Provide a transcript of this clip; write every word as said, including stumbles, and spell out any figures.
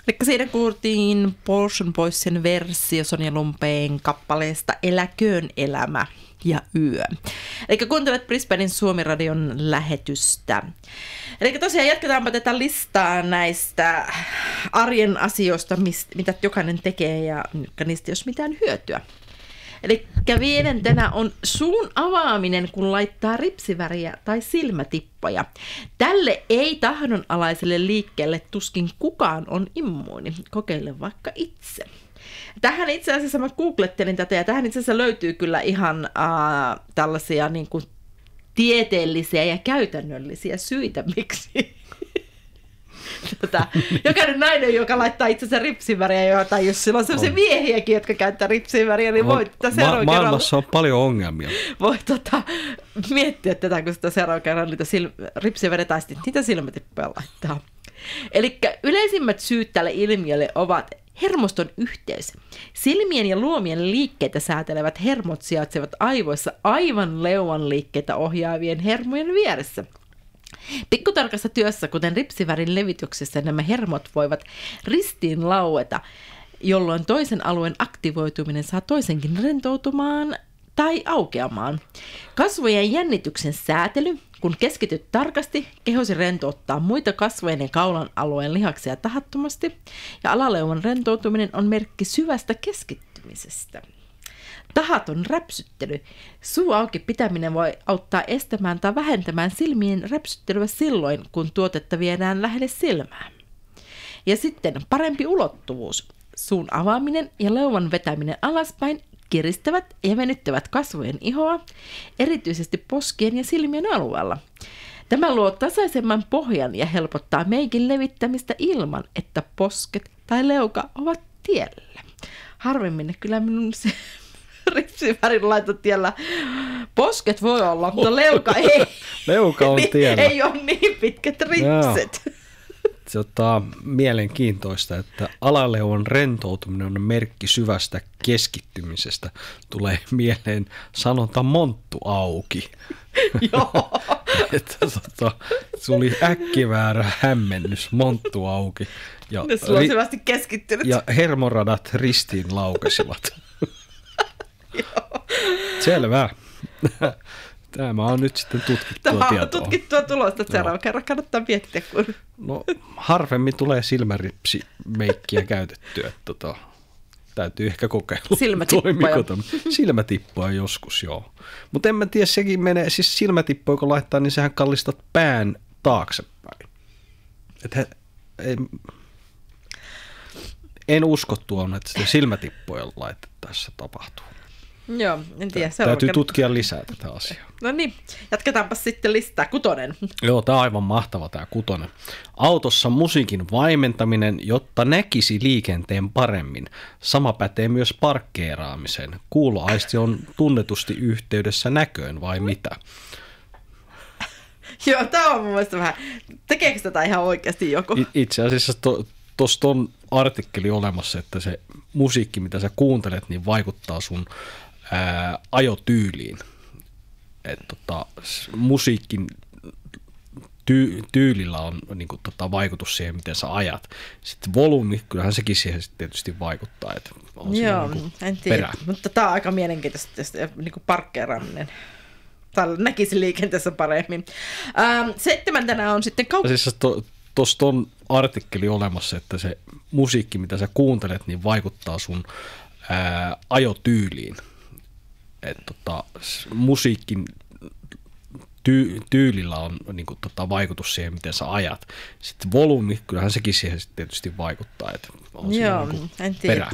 Eli siinä kuultiin Portion Boysin versio Sonja Lumpeen kappaleesta Eläköön elämä ja yö. Eli kuuntelet Brisbanein Suomi-radion lähetystä. Eli tosiaan jatketaanpa tätä listaa näistä arjen asioista, mitä jokainen tekee ja niistä jos mitään hyötyä. Eli viidentenä on suun avaaminen, kun laittaa ripsiväriä tai silmätippoja. Tälle ei tahdonalaiselle liikkeelle tuskin kukaan on immuuni. Kokeile vaikka itse. Tähän itse asiassa mä googlettelin tätä ja tähän itse asiassa löytyy kyllä ihan äh, tällaisia niin kuin tieteellisiä ja käytännöllisiä syitä, miksi Tota, jokainen nainen, joka laittaa itsensä ripsiväriä, tai jos sillä on sellaisia miehiäkin, jotka käyttää ripsiväriä, niin voi tätä seuraavan Ma- Maailmassa kerralla, on paljon ongelmia. Voi tota, miettiä tätä, kun sitä seuraavan kerran niitä sil- ripsiväriä tai sitten niitä silmätippoja laittaa. Eli yleisimmät syyt tälle ilmiölle ovat hermoston yhteys. Silmien ja luomien liikkeitä säätelevät hermot sijaitsevat aivoissa aivan leuan liikkeitä ohjaavien hermojen vieressä. Pikkutarkassa työssä, kuten ripsivärin levityksessä, nämä hermot voivat ristiin laueta, jolloin toisen alueen aktivoituminen saa toisenkin rentoutumaan tai aukeamaan. Kasvojen jännityksen säätely, kun keskityt tarkasti, kehosi rentouttaa muita kasvojen ja kaulan alueen lihaksia tahattomasti, ja alaleuvan rentoutuminen on merkki syvästä keskittymisestä. Tahaton räpsyttely. Suu auki pitäminen voi auttaa estämään tai vähentämään silmien räpsyttelyä silloin, kun tuotetta viedään lähelle silmää. Ja sitten parempi ulottuvuus. Suun avaaminen ja leuan vetäminen alaspäin kiristävät ja venyttävät kasvojen ihoa, erityisesti poskien ja silmien alueella. Tämä luo tasaisemman pohjan ja helpottaa meikin levittämistä ilman, että posket tai leuka ovat tiellä. Harvemmin ne kyllä minun se ripsivärin laitotiellä. Posket voi olla, mutta leuka ei. Leuka on tiellä. Ei ole niin pitkät ripset. Se on mielenkiintoista, että alaleuan rentoutuminen on merkki syvästä keskittymisestä. Tulee mieleen sanonta monttu auki. Joo. Että tota, se oli äkkiväärä hämmennys, monttu auki. Ja, no, sulla on syvästi keskittynyt. Ja hermoradat ristiin laukesivat. Selvä. Tämä on nyt sitten tutkittua Tämä on tietoa. tutkittua tulosta, että seuraavan kerran kannattaa miettiä. Kun... No harvemmin tulee silmäripsimeikkiä käytettyä. Tota, täytyy ehkä kokeilla. Silmätippoja. Silmätippoja joskus, joo. Mutta en mä tiedä, sekin menee, siis silmätippoja kun laittaa, niin sehän kallistat pään taaksepäin. Et he, ei, en usko tuon, että sitä silmätippoja laitettaessa tapahtuu. Joo, en tiedä. Täytyy kerran tutkia lisää tätä asiaa. No niin, jatketaanpa sitten listaa. Kutonen. Joo, tämä on aivan mahtava tämä kutonen. Autossa musiikin vaimentaminen, jotta näkisi liikenteen paremmin. Sama pätee myös parkkeeraamiseen. Kuuloaisti on tunnetusti yhteydessä näköön vai mitä? Joo, tämä on mun mielestä vähän. Tekeekö tätä ihan oikeasti joku? Itse asiassa tuossa to, on artikkeli olemassa, että se musiikki, mitä sä kuuntelet, niin vaikuttaa sun ää, ajotyyliin. Että tota, musiikin ty, tyylillä on niin kuin, tota, vaikutus siihen, miten sä ajat. Sitten volyymi, kyllähän sekin siihen tietysti vaikuttaa. Että on joo, niin en tiedä. Perä. Mutta tämä on aika mielenkiintoista, niin kuin parkkeeraaminen. Tällä näkisi liikenteessä paremmin. Ähm, seitsemäntenä on sitten kauppa. Siis tuossa to, on artikkeli olemassa, että se musiikki, mitä sä kuuntelet, niin vaikuttaa sun ää, ajotyyliin. Että tota, musiikin ty, tyylillä on niin kuin, tota, vaikutus siihen, miten sä ajat. Sitten volyymi, kyllähän sekin siihen tietysti vaikuttaa. Että on joo, niin en tiedä. Perä.